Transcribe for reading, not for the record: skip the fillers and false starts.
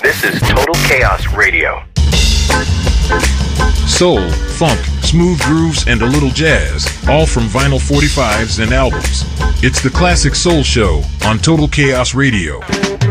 This is Total Chaos Radio. Soul, funk, smooth grooves, and a little jazz, all from vinyl 45s and albums. It's the Classic Soul Show on Total Chaos Radio.